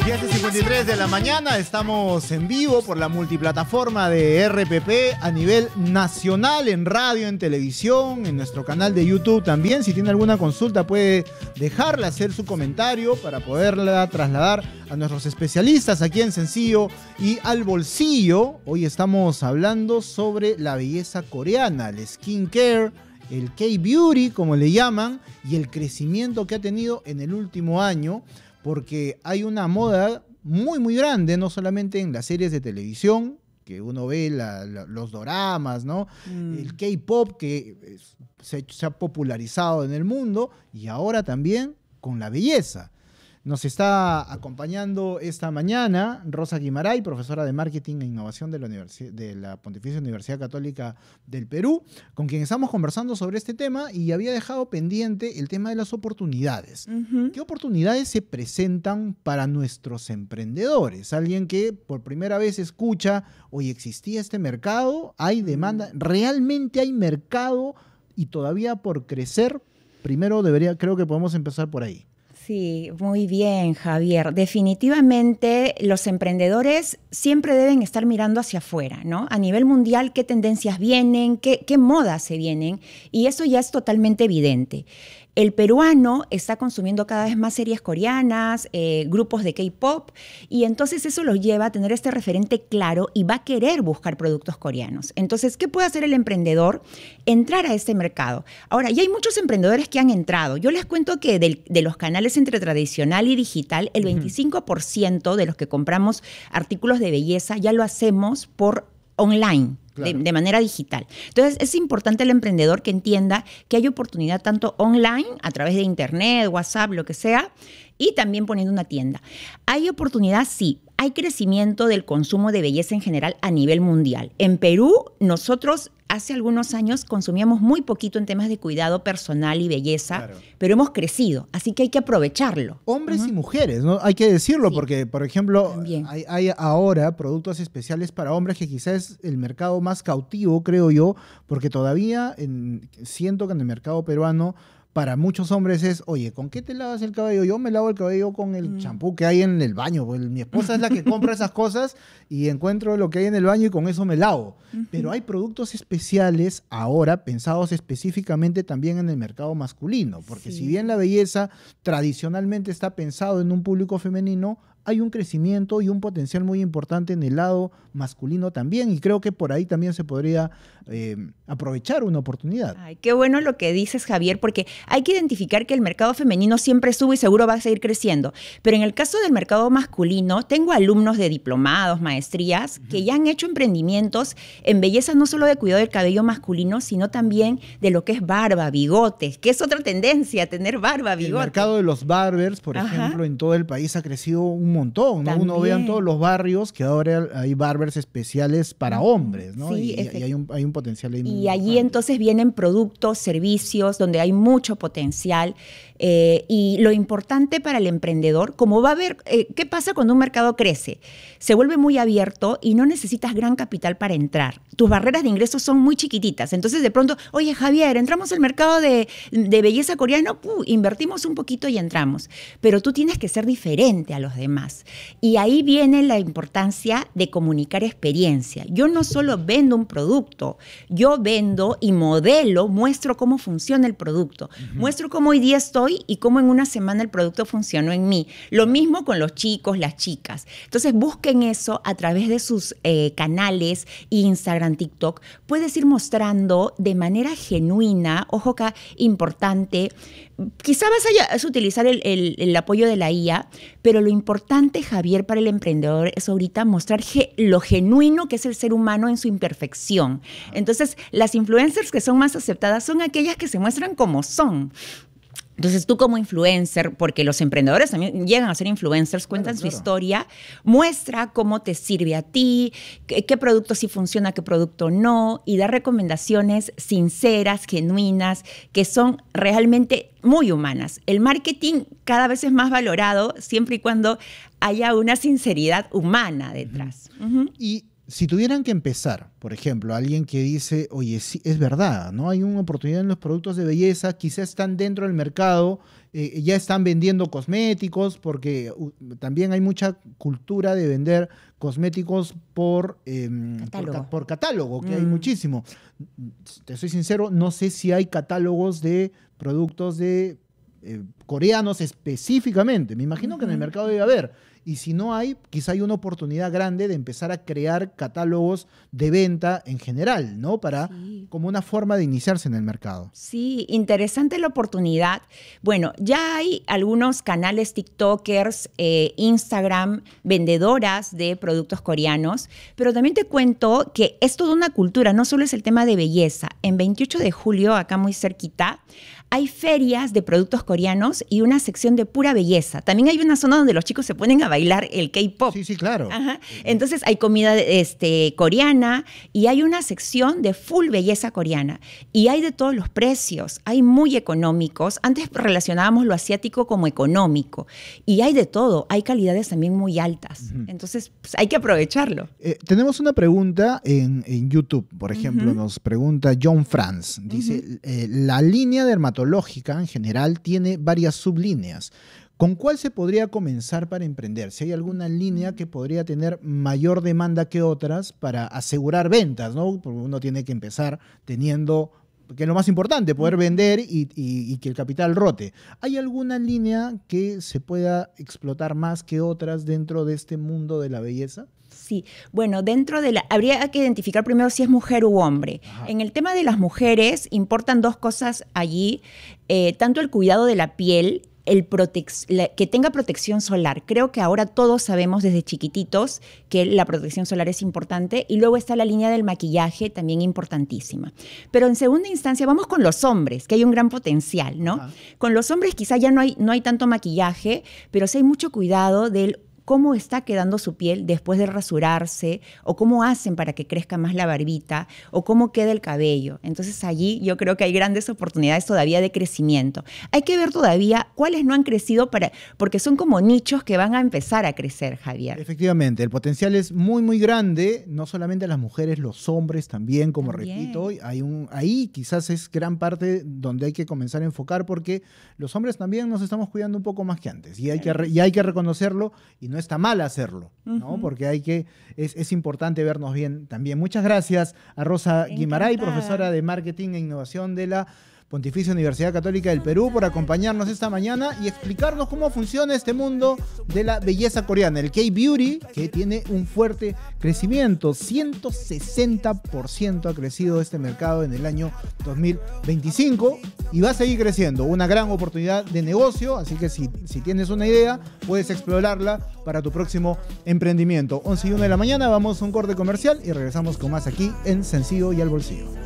7:53 de la mañana, estamos en vivo por la multiplataforma de RPP a nivel nacional, en radio, en televisión, en nuestro canal de YouTube también. Si tiene alguna consulta puede dejarla, hacer su comentario para poderla trasladar a nuestros especialistas aquí en Sencillo y al Bolsillo. Hoy estamos hablando sobre la belleza coreana, el skincare, el K-beauty como le llaman, y el crecimiento que ha tenido en el último año, porque hay una moda muy grande, no solamente en las series de televisión, que uno ve los doramas, ¿no? El K-pop que se ha popularizado en el mundo, y ahora también con la belleza. Nos está acompañando esta mañana Rosa Guimaray, profesora de Marketing e Innovación de la Pontificia Universidad Católica del Perú, con quien estamos conversando sobre este tema, y había dejado pendiente el tema de las oportunidades. ¿Qué oportunidades se presentan para nuestros emprendedores? Alguien que por primera vez escucha, oye, ¿existía este mercado? ¿Hay demanda? ¿Realmente hay mercado y todavía por crecer? Primero creo que podemos empezar por ahí. Sí, muy bien, Javier. Definitivamente los emprendedores siempre deben estar mirando hacia afuera, ¿no? A nivel mundial, qué tendencias vienen, qué modas se vienen, y eso ya es totalmente evidente. El peruano está consumiendo cada vez más series coreanas, grupos de K-pop, y entonces eso los lleva a tener este referente claro y va a querer buscar productos coreanos. Entonces, ¿qué puede hacer el emprendedor? Entrar a este mercado. Ahora, ya hay muchos emprendedores que han entrado. Yo les cuento que de los canales entre tradicional y digital, el 25% de los que compramos artículos de belleza ya lo hacemos por online. Claro. De manera digital. Entonces, es importante el emprendedor que entienda que hay oportunidad tanto online, a través de internet, WhatsApp, lo que sea, y también poniendo una tienda. ¿Hay oportunidad? Sí. Hay crecimiento del consumo de belleza en general a nivel mundial. En Perú, nosotros hace algunos años consumíamos muy poquito en temas de cuidado personal y belleza, claro, pero hemos crecido, así que hay que aprovecharlo. Hombres y mujeres, ¿no? Hay que decirlo, sí, porque, por ejemplo, hay ahora productos especiales para hombres que quizás es el mercado más cautivo, creo yo, porque todavía siento que en el mercado peruano para muchos hombres es, oye, ¿con qué te lavas el cabello? Yo me lavo el cabello con el champú que hay en el baño. Pues mi esposa es la que compra esas cosas y encuentro lo que hay en el baño y con eso me lavo. Pero hay productos especiales ahora pensados específicamente también en el mercado masculino, porque si bien la belleza tradicionalmente está pensado en un público femenino, hay un crecimiento y un potencial muy importante en el lado masculino también, y creo que por ahí también se podría aprovechar una oportunidad. Ay, qué bueno lo que dices, Javier, porque hay que identificar que el mercado femenino siempre sube y seguro va a seguir creciendo, pero en el caso del mercado masculino, tengo alumnos de diplomados, maestrías, que ya han hecho emprendimientos en belleza no solo de cuidado del cabello masculino, sino también de lo que es barba, bigotes, que es otra tendencia, tener barba, bigotes. El mercado de los barbers, por ejemplo, en todo el país ha crecido un montón, ¿no? Uno ve en todos los barrios que ahora hay barbers especiales para hombres, ¿no? Sí, y hay un potencial ahí. Y allí entonces vienen productos, servicios, donde hay mucho potencial. Y lo importante para el emprendedor, como va a ver, ¿qué pasa cuando un mercado crece? Se vuelve muy abierto y no necesitas gran capital para entrar. Tus barreras de ingresos son muy chiquititas. Entonces, de pronto, oye, Javier, entramos al mercado de belleza coreano, invertimos un poquito y entramos. Pero tú tienes que ser diferente a los demás. Y ahí viene la importancia de comunicar experiencia. Yo no solo vendo un producto, yo vendo y modelo, muestro cómo funciona el producto. Muestro cómo hoy día estoy y cómo en una semana el producto funcionó en mí. Lo mismo con los chicos, las chicas. Entonces busquen eso a través de sus canales, Instagram, TikTok. Puedes ir mostrando de manera genuina, ojo acá, importante. Quizá vas a utilizar el apoyo de la IA, pero lo importante, Javier, para el emprendedor es ahorita mostrar lo genuino que es el ser humano en su imperfección. Entonces, las influencers que son más aceptadas son aquellas que se muestran como son. Entonces tú como influencer, porque los emprendedores también llegan a ser influencers, cuentan su historia, muestra cómo te sirve a ti, qué producto sí funciona, qué producto no, y da recomendaciones sinceras, genuinas, que son realmente muy humanas. El marketing cada vez es más valorado siempre y cuando haya una sinceridad humana detrás. Y Si tuvieran que empezar, por ejemplo, alguien que dice, oye, sí, es verdad, ¿no? Hay una oportunidad en los productos de belleza, quizás están dentro del mercado, ya están vendiendo cosméticos, porque también hay mucha cultura de vender cosméticos por catálogo, que hay muchísimo. Te soy sincero, no sé si hay catálogos de productos de coreanos específicamente. Me imagino que en el mercado debe haber. Y si no hay, quizá hay una oportunidad grande de empezar a crear catálogos de venta en general, ¿no? Como una forma de iniciarse en el mercado. Sí, interesante la oportunidad. Bueno, ya hay algunos canales TikTokers, Instagram, vendedoras de productos coreanos, pero también te cuento que es toda una cultura, no solo es el tema de belleza. En 28 de julio, acá muy cerquita, hay ferias de productos coreanos y una sección de pura belleza. También hay una zona donde los chicos se ponen a bailar el K-pop. Sí, claro. Ajá. Entonces hay comida coreana y hay una sección de full belleza coreana. Y hay de todos los precios. Hay muy económicos. Antes relacionábamos lo asiático como económico. Y hay de todo. Hay calidades también muy altas. Entonces pues, hay que aprovecharlo. Tenemos una pregunta en YouTube, por ejemplo. Nos pregunta John Franz. Dice, la línea dermatológica en general tiene varias sublíneas. ¿Con cuál se podría comenzar para emprender? Si hay alguna línea que podría tener mayor demanda que otras para asegurar ventas, ¿no? Porque uno tiene que empezar teniendo, que es lo más importante, poder vender y que el capital rote. ¿Hay alguna línea que se pueda explotar más que otras dentro de este mundo de la belleza? Sí, bueno, habría que identificar primero si es mujer u hombre. Ajá. En el tema de las mujeres importan dos cosas allí, tanto el cuidado de la piel, que tenga protección solar. Creo que ahora todos sabemos desde chiquititos que la protección solar es importante, y luego está la línea del maquillaje, también importantísima. Pero en segunda instancia vamos con los hombres, que hay un gran potencial, ¿no? Ajá. Con los hombres quizá ya no hay tanto maquillaje, pero sí hay mucho cuidado del cómo está quedando su piel después de rasurarse, o cómo hacen para que crezca más la barbita, o cómo queda el cabello. Entonces allí yo creo que hay grandes oportunidades todavía de crecimiento. Hay que ver todavía cuáles no han crecido, porque son como nichos que van a empezar a crecer, Javier. Efectivamente, el potencial es muy, muy grande, no solamente las mujeres, los hombres también, como repito, ahí quizás es gran parte donde hay que comenzar a enfocar, porque los hombres también nos estamos cuidando un poco más que antes, y hay que reconocerlo, y no está mal hacerlo, ¿no? Porque es importante vernos bien también. Muchas gracias a Rosa Guimaray, profesora de Marketing e Innovación de la Pontificia Universidad Católica del Perú, por acompañarnos esta mañana y explicarnos cómo funciona este mundo de la belleza coreana, el K-Beauty, que tiene un fuerte crecimiento. 160% ha crecido este mercado en el año 2025 y va a seguir creciendo. Una gran oportunidad de negocio, así que si tienes una idea, puedes explorarla para tu próximo emprendimiento. 11:01 de la mañana, vamos a un corte comercial y regresamos con más aquí en Sencillo y al Bolsillo.